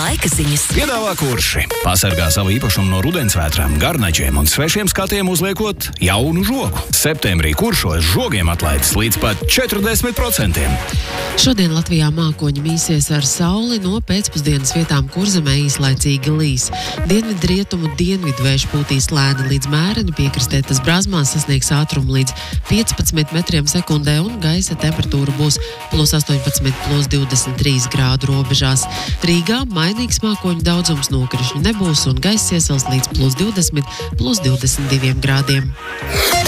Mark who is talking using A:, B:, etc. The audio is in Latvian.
A: laika ziņas.
B: Piedāvā Kurši. Pasargā savu īpašumu no rudensvētrām, garnaģiem un svešiem skatiem uzliekot jaunu žogu. Septembrī Kuršos žogiem atlaides līdz pat 40%.
C: Šodien Latvijā mākoņi mīsies ar sauli, no pēcpusdienas vietām Kurzemē īslaicīgi līs. Dienvidrietumu dienvidvējš pūtīs lēni līdz mēreni, piekrastē tas Brazmās sasniegs ātrumu līdz 15 metriem sekundē un gaisa temperatūra būs +18, +23 grādu robežās. Rīgā mainīgs mākoņu daudzums, nokrišņu nebūs un gaiss iesals līdz +20, +22 grādiem.